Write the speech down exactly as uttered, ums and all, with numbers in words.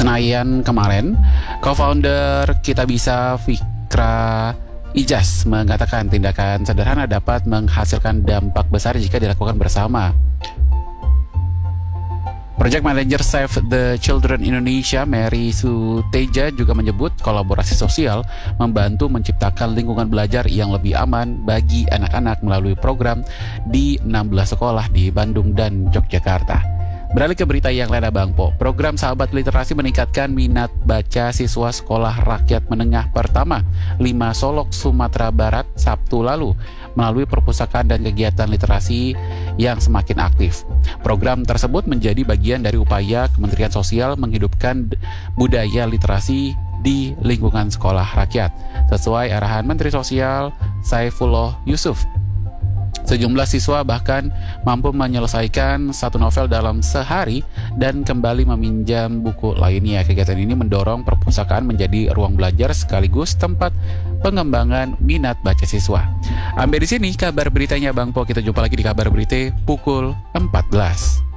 Senayan kemarin, co-founder Kita Bisa Fikra Ijaz mengatakan tindakan sederhana dapat menghasilkan dampak besar jika dilakukan bersama. Project Manager Save the Children Indonesia, Mary Suteja, juga menyebut kolaborasi sosial membantu menciptakan lingkungan belajar yang lebih aman bagi anak-anak melalui program di enam belas sekolah di Bandung dan Yogyakarta. Beralih ke berita yang lain, Bang Po. Program Sahabat Literasi meningkatkan minat baca siswa Sekolah Rakyat Menengah Pertama lima Solok, Sumatera Barat Sabtu lalu melalui perpustakaan dan kegiatan literasi yang semakin aktif. Program tersebut menjadi bagian dari upaya Kementerian Sosial menghidupkan budaya literasi di lingkungan sekolah rakyat, sesuai arahan Menteri Sosial Saifullah Yusuf. Sejumlah siswa bahkan mampu menyelesaikan satu novel dalam sehari dan kembali meminjam buku lainnya. Kegiatan ini mendorong perpustakaan menjadi ruang belajar sekaligus tempat pengembangan minat baca siswa. Sampai di sini kabar beritanya, Bang Po. Kita jumpa lagi di kabar berita pukul empat belas.